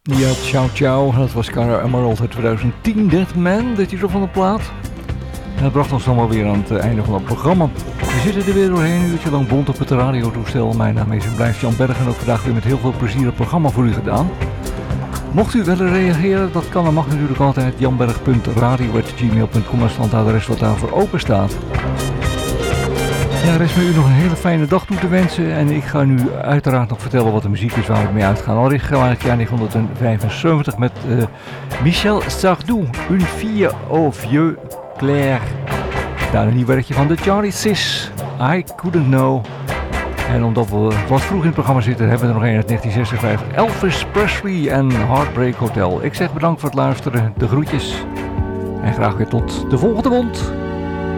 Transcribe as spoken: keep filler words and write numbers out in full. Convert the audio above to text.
Ja, ciao ciao, dat was Cara Emerald uit twintig tien, Dead Man, de titel van de plaat. En dat bracht ons dan wel weer aan het einde van het programma. We zitten er weer doorheen, een uurtje lang bond op het radiotoestel. Mijn naam is en blijft Jan Berg en ook vandaag weer met heel veel plezier het programma voor u gedaan. Mocht u willen reageren, dat kan en mag natuurlijk altijd janberg punt radio at gmail punt com als het adres wat daarvoor open staat. Ja, er is me u nog een hele fijne dag toe te wensen en ik ga nu uiteraard nog vertellen wat de muziek is waar we mee uitgaan. Al in het jaar negentien vijfenzeventig met uh, Michel Sardou, Une fille au vieux clair. Daar een nieuw werkje van de Charlie Sis, I Couldn't Know. En omdat we wat vroeg in het programma zitten, hebben we er nog een uit negentien zesenvijftig. Elvis Presley en Heartbreak Hotel. Ik zeg bedankt voor het luisteren, de groetjes. En graag weer tot de volgende mond.